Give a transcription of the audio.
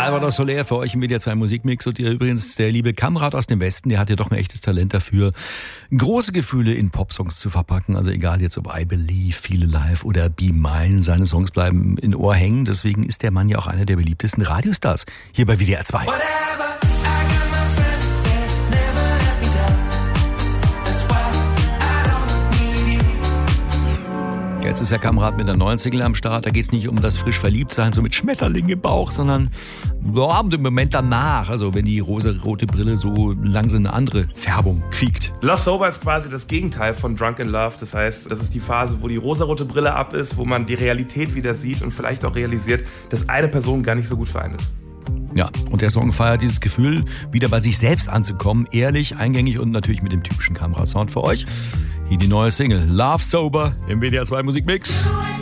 Salvador Soler für euch im WDR 2 Musikmix. Und übrigens der liebe Kamrat aus dem Westen, der hat ja doch ein echtes Talent dafür, große Gefühle in Popsongs zu verpacken. Also egal jetzt ob I Believe, Feel Alive oder Be Mine, seine Songs bleiben in Ohr hängen. Deswegen ist der Mann ja auch einer der beliebtesten Radiostars hier bei WDR 2. Jetzt ist der Kamerad mit der neuen Single am Start. Da geht es nicht um das frisch Verliebtsein, so mit Schmetterling im Bauch, sondern den Moment danach. Also wenn die rosa-rote Brille so langsam eine andere Färbung kriegt. Love Sober ist quasi das Gegenteil von Drunk in Love. Das heißt, das ist die Phase, wo die rosarote Brille ab ist, wo man die Realität wieder sieht und vielleicht auch realisiert, dass eine Person gar nicht so gut für einen ist. Ja, und der Song feiert dieses Gefühl, wieder bei sich selbst anzukommen. Ehrlich, eingängig und natürlich mit dem typischen Kamerasound für euch. Hier die neue Single Love Sober im WDR 2 Musikmix.